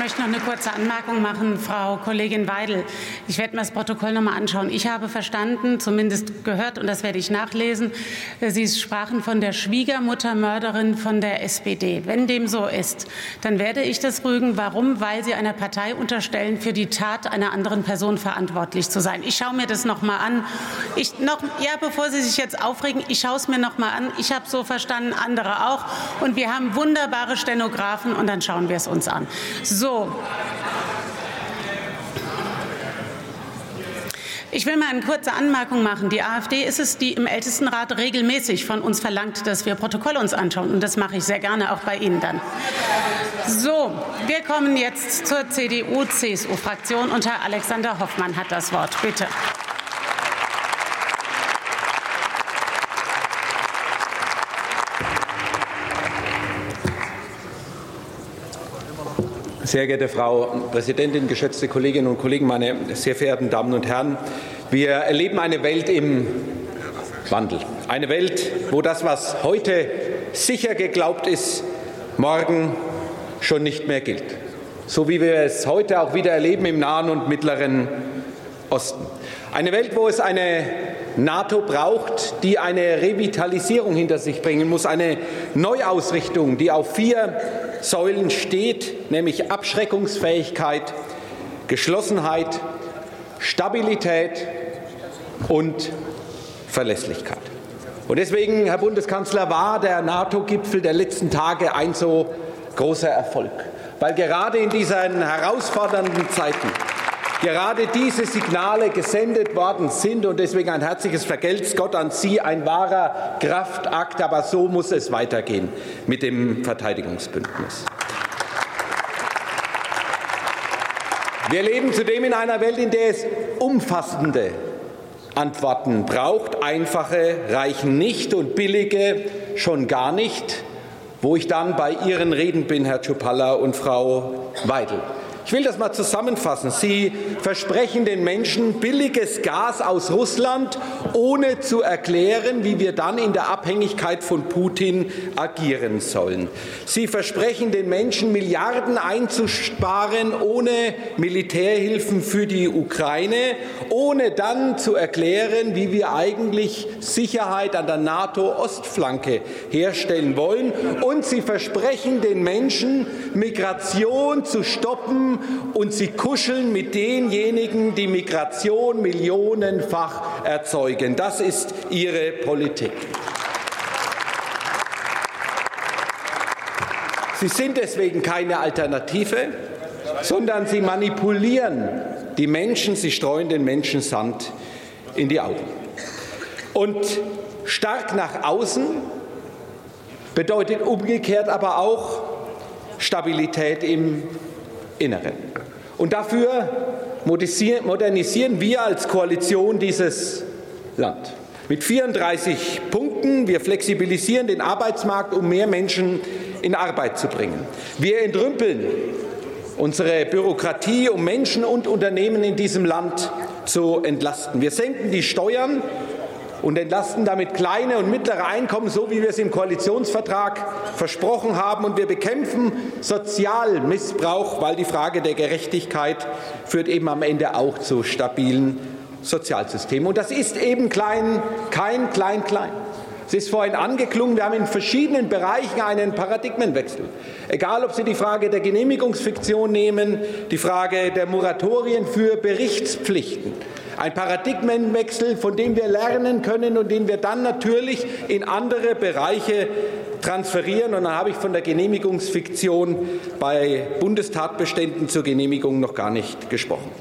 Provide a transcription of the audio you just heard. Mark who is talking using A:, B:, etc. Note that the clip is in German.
A: möchte noch eine kurze Anmerkung machen, Frau Kollegin Weidel. Ich werde mir das Protokoll noch mal anschauen. Ich habe verstanden, zumindest gehört, und das werde ich nachlesen, Sie sprachen von der Schwiegermuttermörderin von der SPD. Wenn dem so ist, dann werde ich das rügen. Warum? Weil Sie einer Partei unterstellen, für die Tat einer anderen Person verantwortlich zu sein. Ich schaue mir das noch mal an. Bevor Sie sich jetzt aufregen, ich schaue es mir noch mal an. Ich habe so verstanden, andere auch. Und wir haben wunderbare Stenografen, und dann schauen wir es uns an. So. Ich will mal eine kurze Anmerkung machen. Die AfD ist es, die im Ältestenrat regelmäßig von uns verlangt, dass wir Protokolle uns anschauen. Und das mache ich sehr gerne auch bei Ihnen dann. So, wir kommen jetzt zur CDU-CSU-Fraktion. Und Herr Alexander Hoffmann hat das Wort. Bitte.
B: Sehr geehrte Frau Präsidentin, geschätzte Kolleginnen und Kollegen, meine sehr verehrten Damen und Herren! Wir erleben eine Welt im Wandel. Eine Welt, wo das, was heute sicher geglaubt ist, morgen schon nicht mehr gilt. So wie wir es heute auch wieder erleben im Nahen und Mittleren Osten. Eine Welt, wo es eine NATO braucht, die eine Revitalisierung hinter sich bringen muss, eine Neuausrichtung, die auf 4 Säulen steht, nämlich Abschreckungsfähigkeit, Geschlossenheit, Stabilität und Verlässlichkeit. Und deswegen, Herr Bundeskanzler, war der NATO-Gipfel der letzten Tage ein so großer Erfolg, weil gerade in diesen herausfordernden Zeiten gerade diese Signale gesendet worden sind, und deswegen ein herzliches Vergelt's Gott an Sie, ein wahrer Kraftakt. Aber so muss es weitergehen mit dem Verteidigungsbündnis. Wir leben zudem in einer Welt, in der es umfassende Antworten braucht. Einfache reichen nicht und billige schon gar nicht, wo ich dann bei Ihren Reden bin, Herr Czuppalla und Frau Weidel. Ich will das mal zusammenfassen. Sie versprechen den Menschen billiges Gas aus Russland, ohne zu erklären, wie wir dann in der Abhängigkeit von Putin agieren sollen. Sie versprechen den Menschen, Milliarden einzusparen, ohne Militärhilfen für die Ukraine, ohne dann zu erklären, wie wir eigentlich Sicherheit an der NATO-Ostflanke herstellen wollen. Und Sie versprechen den Menschen, Migration zu stoppen, und Sie kuscheln mit denjenigen, die Migration millionenfach erzeugen. Das ist Ihre Politik. Sie sind deswegen keine Alternative, sondern Sie manipulieren die Menschen, Sie streuen den Menschen Sand in die Augen. Und stark nach außen bedeutet umgekehrt aber auch Stabilität im Inneren. Und dafür modernisieren wir als Koalition dieses Land. Mit 34 Punkten. Wir flexibilisieren den Arbeitsmarkt, um mehr Menschen in Arbeit zu bringen. Wir entrümpeln unsere Bürokratie, um Menschen und Unternehmen in diesem Land zu entlasten. Wir senken die Steuern und entlasten damit kleine und mittlere Einkommen, so wie wir es im Koalitionsvertrag versprochen haben. Und wir bekämpfen Sozialmissbrauch, weil die Frage der Gerechtigkeit führt eben am Ende auch zu stabilen Sozialsystemen. Und das ist eben kein Klein-Klein. Es ist vorhin angeklungen, wir haben in verschiedenen Bereichen einen Paradigmenwechsel. Egal, ob Sie die Frage der Genehmigungsfiktion nehmen, die Frage der Moratorien für Berichtspflichten. Ein Paradigmenwechsel, von dem wir lernen können und den wir dann natürlich in andere Bereiche transferieren. Und dann habe ich von der Genehmigungsfiktion bei Bundestatbeständen zur Genehmigung noch gar nicht gesprochen.